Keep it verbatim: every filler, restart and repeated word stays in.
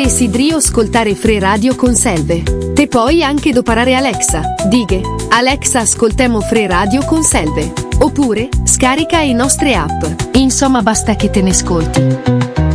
desidero ascoltare Free Radio con Selve. Te puoi anche doparare Alexa, dighe, Alexa ascoltemo Free Radio con Selve. Oppure, scarica i nostre app. Insomma basta che te ne ascolti.